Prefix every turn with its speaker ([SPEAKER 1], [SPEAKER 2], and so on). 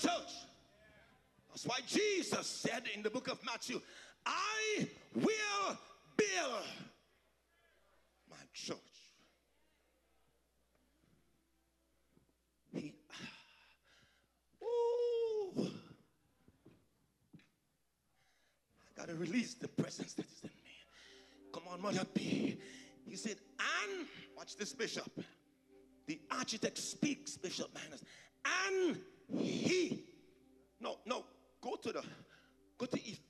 [SPEAKER 1] church. That's why Jesus said in the book of Matthew, I will build my church. I gotta release the presence that is in me. Come on, Mother P. He said, and watch this, Bishop. The architect speaks, Bishop Manners. And he, no, go to